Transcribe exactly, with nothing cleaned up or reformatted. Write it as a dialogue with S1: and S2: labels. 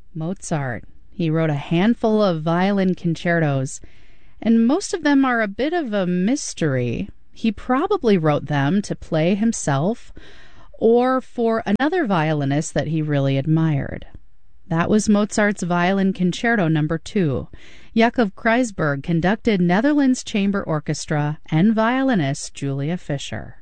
S1: Mozart. He wrote a handful of violin concertos, and most of them are a bit of a mystery. He probably wrote them to play himself or for another violinist that he really admired. That was Mozart's Violin Concerto Number two. Jacob Kreisberg conducted Netherlands Chamber Orchestra and violinist Julia Fischer.